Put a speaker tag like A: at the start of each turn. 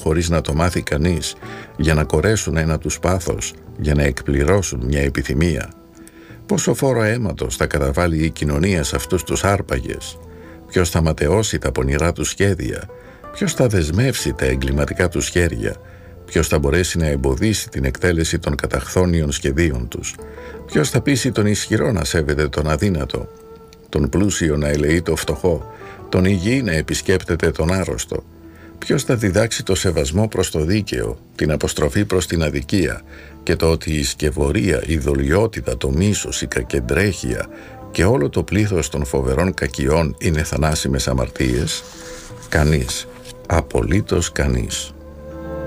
A: χωρίς να το μάθει κανείς, για να κορέσουν ένα τους πάθος, για να εκπληρώσουν μια επιθυμία? Πόσο φόρο αίματος θα καταβάλει η κοινωνία σε αυτούς τους άρπαγες? Ποιος θα ματαιώσει τα πονηρά τους σχέδια? Ποιος θα δεσμεύσει τα εγκληματικά τους χέρια? Ποιος θα μπορέσει να εμποδίσει την εκτέλεση των καταχθόνιων σχεδίων τους? Ποιος θα πείσει τον ισχυρό να σέβεται τον αδύνατο, τον πλούσιο να ελεεί το φτωχό, τον υγιή να επισκέπτεται τον άρρωστο? Ποιος θα διδάξει το σεβασμό προς το δίκαιο, την αποστροφή προς την αδικία και το ότι η σκευωρία, η δολιότητα, το μίσος, η κακεντρέχεια και όλο το πλήθος των φοβερών κακιών είναι θανάσιμες αμαρτίες? Κανείς, απολύτως κανείς.